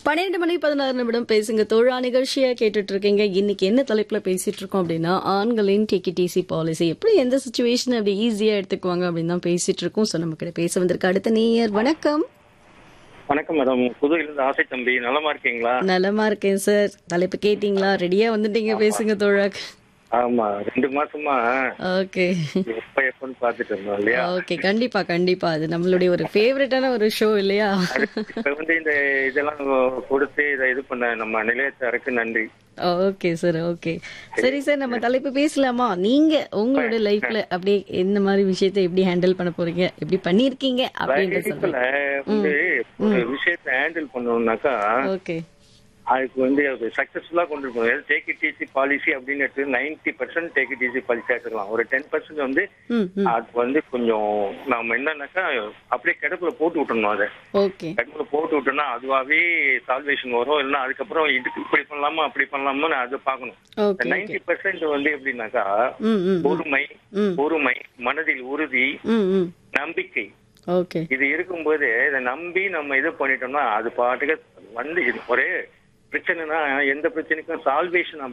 12 மணி 16 நிமிடம் பேசுங்க தோழா நிகழ்ச்சியா கேட்டுட்டு இருக்கீங்க. இன்னைக்கு என்ன தலைப்புல பேசிட்டு இருக்கோம் அப்படின்னா, ஆண்களின் டிசி பாலிசி எப்படி எந்த சுச்சுவேஷன் அப்படி ஈஸியா எடுத்துக்குவாங்க அப்படின்னு தான் பேசிட்டு இருக்கோம். ஸோ நம்ம கிட்ட பேச வந்திருக்க அடுத்த நேயர். வணக்கம். வணக்கம் மேடம். புதுவையிலிருந்து ஆசை தம்பி, நலமா இருக்கீங்களா? நலமா இருக்கேன் சார். தலைப்பு கேட்டீங்களா? ரெடியா வந்துட்டீங்க, பேசுங்க தோழா. ஆமா, 2 மாசமா ஓகே எப்பன்னு பாத்துட்டு இருந்தோம் இல்லையா? ஓகே, கண்டிப்பா கண்டிப்பா. அது நம்மளுடைய ஒரு ஃபேவரட்டான ஒரு ஷோ இல்லையா? இப்ப இந்த இதெல்லாம் கொடுத்து இதை இது பண்ண நம்ம நிலையத்தாருக்கு நன்றி. Okay sir, okay. சரி சார், நம்ம தலைப்பு பேசலாமா? நீங்க உங்களோட லைஃப்ல அப்படியே எந்த மாதிரி விஷயத்தை எப்படி ஹேண்டில் பண்ண போறீங்க, எப்படி பண்ணிருக்கீங்க அப்படின்றது லைஃப்ல சொல்லுங்க. வந்து ஒரு விஷயத்தை ஹேண்டில் பண்ணணும்னாக்கா ஓகே அதுக்கு வந்து சக்சஸ்ஃபுல்லா கொண்டு போகணும். டேக் இட் ஈஸி பாலிசி அப்படின்னு 90% டேக் இட் ஈஸி பாலிசி எடுத்துக்கலாம். ஒரு 10% வந்து அது வந்து கொஞ்சம் நம்ம என்னன்னாக்கா அப்படியே கிடப்புல போட்டு விட்டணும். அதை ஓகே கிடப்புல போட்டு விட்டோம்னா அதுவாவே சால்வேஷன் வரும். இல்லைன்னா அதுக்கப்புறம் இதுக்கு இப்படி பண்ணலாமா அப்படி பண்ணலாமா அதை பார்க்கணும். ஓகே 90% வந்து எப்படின்னாக்கா பொறுமை, மனதில் உறுதி, நம்பிக்கை, ஓகே இது இருக்கும்போது இதை நம்பி நம்ம இது பண்ணிட்டோம்னா அது பாட்டுக்கு வந்து இது ஒரே பிரச்சனைனா எந்த பிரச்சனைக்கும் சால்வேஷன்